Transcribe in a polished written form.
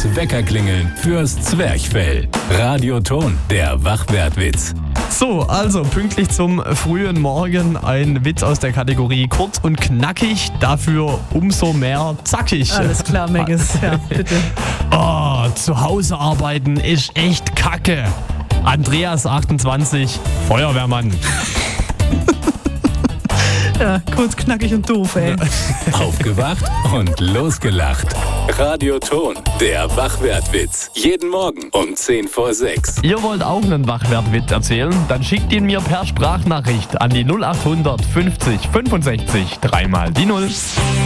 Das Weckerklingeln fürs Zwerchfell. Radioton, der Wachwertwitz. So, also pünktlich zum frühen Morgen ein Witz aus der Kategorie kurz und knackig, dafür umso mehr zackig. Alles klar, Megis. Ja, bitte. Oh, zu Hause arbeiten ist echt kacke. Andreas, 28, Feuerwehrmann. Ja, kurz, knackig und doof, ey. Aufgewacht und losgelacht. Radioton, der Wachwertwitz. Jeden Morgen um 10 vor 6. Ihr wollt auch einen Wachwertwitz erzählen? Dann schickt ihn mir per Sprachnachricht an die 0800 50 65 3 mal die 0.